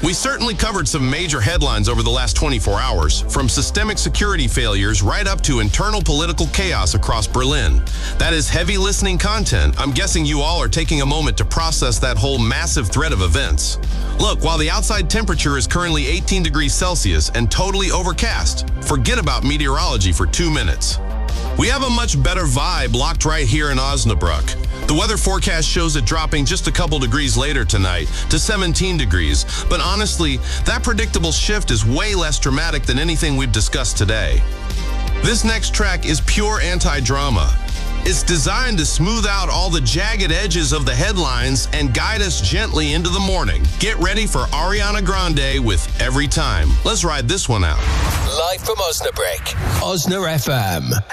We certainly covered some major headlines over the last 24 hours, from systemic security failures right up to internal political chaos across Berlin. That is heavy listening content. I'm guessing you all are taking a moment to process that whole massive thread of events. Look, while the outside temperature is currently 18 degrees Celsius and totally overcast, forget about meteorology for 2 minutes. We have a much better vibe locked right here in Osnabrück. The weather forecast shows it dropping just a couple degrees later tonight to 17 degrees, but honestly, that predictable shift is way less dramatic than anything we've discussed today. This next track is pure anti-drama. It's designed to smooth out all the jagged edges of the headlines and guide us gently into the morning. Get ready for Ariana Grande with Every Time. Let's ride this one out. Live from Osnabrück, Osna FM.